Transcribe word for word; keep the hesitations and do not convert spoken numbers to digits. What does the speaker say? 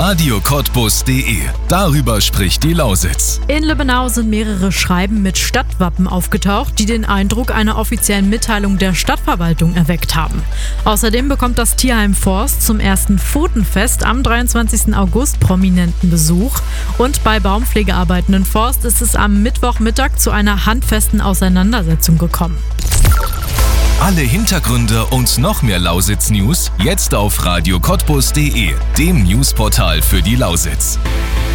radio cottbus punkt de. Darüber spricht die Lausitz. In Lübbenau sind mehrere Schreiben mit Stadtwappen aufgetaucht, die den Eindruck einer offiziellen Mitteilung der Stadtverwaltung erweckt haben. Außerdem bekommt das Tierheim Forst zum ersten Pfotenfest am dreiundzwanzigsten August prominenten Besuch. Und bei Baumpflegearbeiten in Forst ist es am Mittwochmittag zu einer handfesten Auseinandersetzung gekommen. Alle Hintergründe und noch mehr Lausitz-News jetzt auf radio cottbus punkt de, dem Newsportal für die Lausitz.